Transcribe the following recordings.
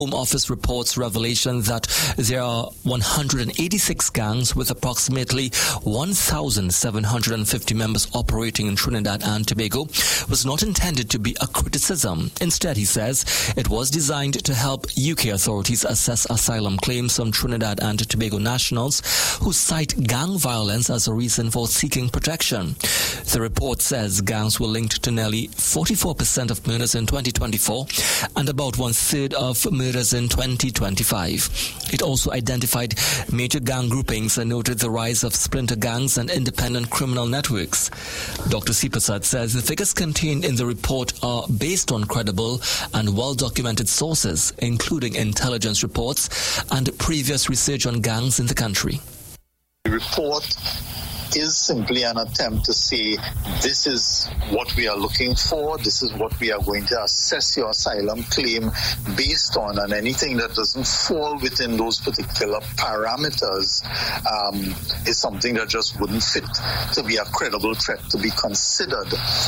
Home Office reports revelation that there are 186 gangs with approximately 1,750 members operating in Trinidad and Tobago was not intended to be a criticism. Instead, he says, it was designed to help UK authorities assess asylum claims from Trinidad and Tobago nationals who cite gang violence as a reason for seeking protection. The report says gangs were linked to nearly 44% of murders in 2024 and about one-third of murders in 2025. It also identified major gang groupings and noted the rise of splinter gangs and independent criminal networks. Dr. C. Prasad says the figures contained in the report are based on credible and well-documented sources, including intelligence reports and previous research on gangs in the country. The report is simply an attempt to say this is what we are looking for, this is what we are going to assess your asylum claim based on, and anything that doesn't fall within those particular parameters is something that just wouldn't fit to be a credible threat to be considered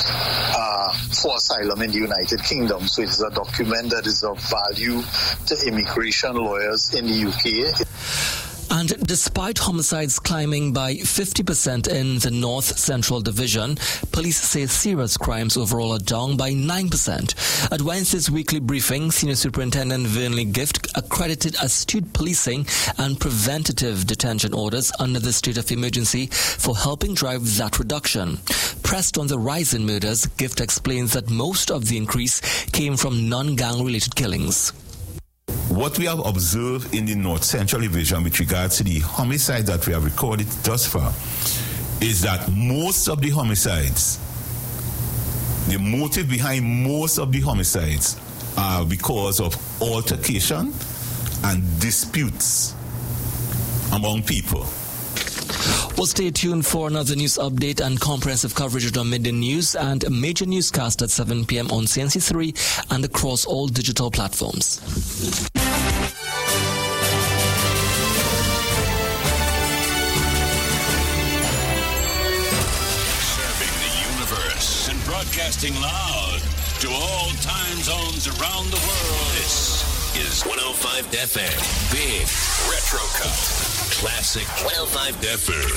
for asylum in the United Kingdom. So it is a document that is of value to immigration lawyers in the UK. And despite homicides climbing by 50% in the North Central Division, police say serious crimes overall are down by 9%. At Wednesday's weekly briefing, Senior Superintendent Vernley Gift accredited astute policing and preventative detention orders under the state of emergency for helping drive that reduction. Pressed on the rise in murders, Gift explains that most of the increase came from non-gang related killings. What we have observed in the North Central Division with regards to the homicides that we have recorded thus far is that most of the homicides, the motive behind most of the homicides are because of altercation and disputes among people. Well, stay tuned for another news update and comprehensive coverage of our midday news and a major newscast at 7 p.m. on CNC3 and across all digital platforms. Serving the universe and broadcasting loud to all time zones around the world. This is 105 FM. Big Retro Cut. Classic 105 FM.